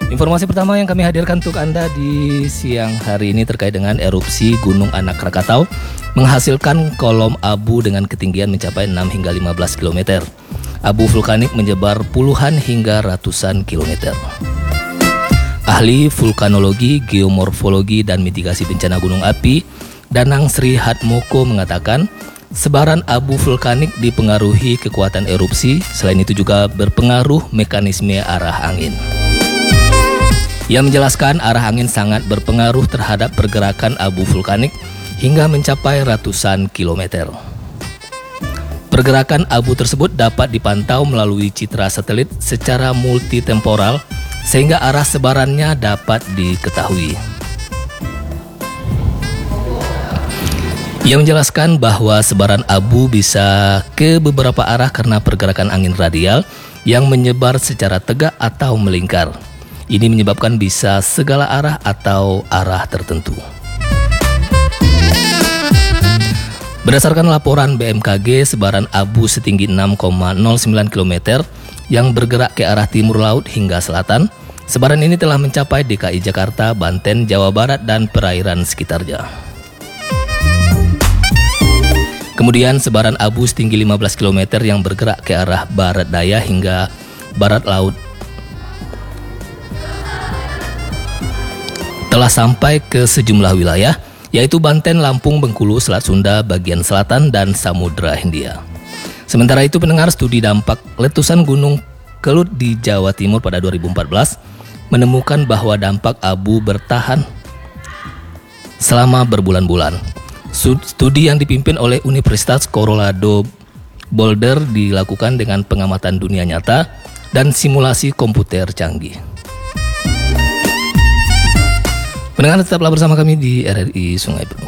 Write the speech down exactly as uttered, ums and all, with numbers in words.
Informasi pertama yang kami hadirkan untuk Anda di siang hari ini terkait dengan erupsi Gunung Anak Krakatau menghasilkan kolom abu dengan ketinggian mencapai enam hingga lima belas kilometer. Abu vulkanik menyebar puluhan hingga ratusan kilometer. Ahli vulkanologi, geomorfologi, dan mitigasi bencana gunung api, Danang Sri Hatmoko mengatakan sebaran abu vulkanik dipengaruhi kekuatan erupsi, selain itu juga berpengaruh mekanisme arah angin. Ia menjelaskan arah angin sangat berpengaruh terhadap pergerakan abu vulkanik hingga mencapai ratusan kilometer. Pergerakan abu tersebut dapat dipantau melalui citra satelit secara multitemporal sehingga arah sebarannya dapat diketahui. Ia menjelaskan bahwa sebaran abu bisa ke beberapa arah karena pergerakan angin radial yang menyebar secara tegak atau melingkar. Ini menyebabkan bisa segala arah atau arah tertentu. Berdasarkan laporan B M K G, sebaran abu setinggi enam koma nol sembilan kilometer yang bergerak ke arah timur laut hingga selatan. Sebaran ini telah mencapai D K I Jakarta, Banten, Jawa Barat, dan perairan sekitarnya. Kemudian sebaran abu setinggi lima belas kilometer yang bergerak ke arah barat daya hingga barat laut telah sampai ke sejumlah wilayah, yaitu Banten, Lampung, Bengkulu, Selat Sunda, bagian selatan, dan Samudra Hindia. Sementara itu, pendengar, studi dampak letusan Gunung Kelut di Jawa Timur pada dua ribu empat belas menemukan bahwa dampak abu bertahan selama berbulan-bulan. Studi yang dipimpin oleh Universitas Colorado Boulder dilakukan dengan pengamatan dunia nyata dan simulasi komputer canggih. Pendengar, tetaplah bersama kami di R R I Sungai Penuh.